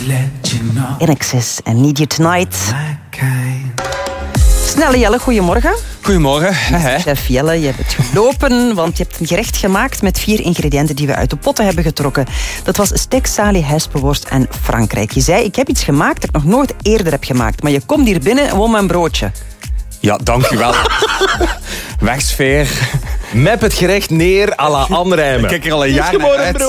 INXS en Need You Tonight. Snelle Jelle, goedemorgen. Goedemorgen. Chef Jelle, je hebt het gelopen, want je hebt een gerecht gemaakt met 4 ingrediënten die we uit de potten hebben getrokken. Dat was steak, salie, hespenworst en Frankrijk. Je zei, ik heb iets gemaakt dat ik nog nooit eerder heb gemaakt, maar je komt hier binnen en won mijn broodje. Ja, dank u wel. Wegsfeer. Map het gerecht neer à la Anrijmen. Kijk er al een jaar naar uit.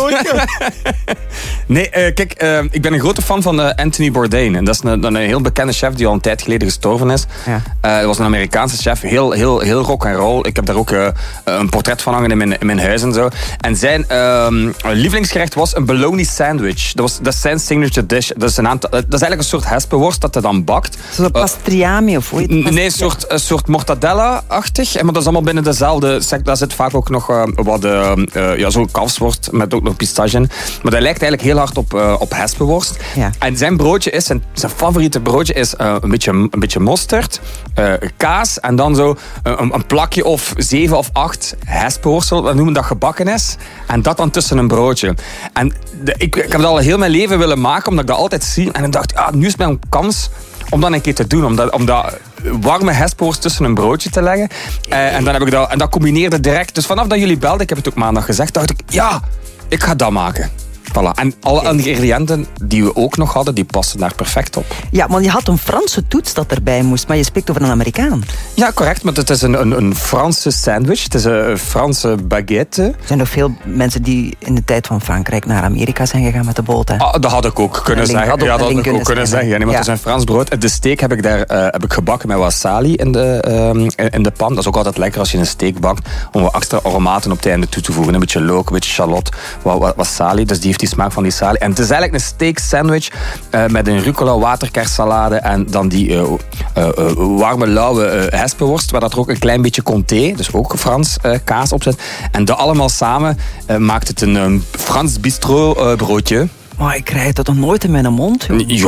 Nee, kijk, ik ben een grote fan van Anthony Bourdain. En dat is een heel bekende chef die al een tijd geleden gestorven is. Ja. Dat was een Amerikaanse chef, heel rock and roll. Ik heb daar ook een portret van hangen in mijn huis en zo. En zijn lievelingsgerecht was een bologna sandwich. Dat is zijn signature dish. Dat is eigenlijk een soort hespenworst dat hij dan bakt. Zo'n pastriami of hoe heet het? Nee, een soort mortadella-achtig. Maar dat is allemaal binnen dezelfde sector. Daar zit vaak ook nog zo'n kalfsworst met ook nog pistache in. Maar dat lijkt eigenlijk heel hard op hespenworst. Ja. En zijn broodje is, zijn favoriete broodje is een beetje mosterd, kaas en dan zo een plakje of 7 of 8 hespenworstel. We noemen dat gebakken is. En dat dan tussen een broodje. En ik heb dat al heel mijn leven willen maken, omdat ik dat altijd zie. En ik dacht, nu is mijn kans om dat een keer te doen. Om dat warme hespenworst tussen een broodje te leggen. En dan heb ik dat, en dat combineerde direct. Dus vanaf dat jullie belden, ik heb het ook maandag gezegd, dacht ik, ja, ik ga dat maken. Voilà. En alle ingrediënten die we ook nog hadden, die passen daar perfect op. Ja, want je had een Franse toets dat erbij moest, maar je spreekt over een Amerikaan. Ja, correct, maar het is een Franse sandwich. Het is een Franse baguette. Er zijn nog veel mensen die in de tijd van Frankrijk naar Amerika zijn gegaan met de boot. Hè? Dat had ik ook kunnen zeggen. Ja, dat had ik ook kunnen zeggen. Ja, nee, maar het is een Frans brood. De steak heb ik gebakken met wat salie in de pan. Dat is ook altijd lekker als je een steak bakt, om wat extra aromaten op het einde toe te voegen. Een beetje look, een beetje shallot, wat salie. Dus die heeft die smaak van die salie. En het is eigenlijk een steak sandwich met een rucola waterkerssalade en dan die warme, lauwe hespenworst, waar dat er ook een klein beetje comté, dus ook Frans kaas op zit. En dat allemaal samen maakt het een Frans bistro broodje. Maar ik krijg dat nog nooit in mijn mond.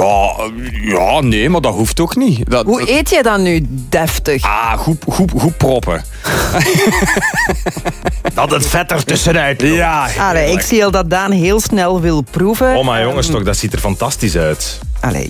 Ja, nee, maar dat hoeft ook niet. Hoe eet jij dan nu deftig? Goed proppen. Dat het vet er tussenuit loopt. Ja. Allee, ik zie al dat Daan heel snel wil proeven. Oh, maar jongens, toch, dat ziet er fantastisch uit. Allee,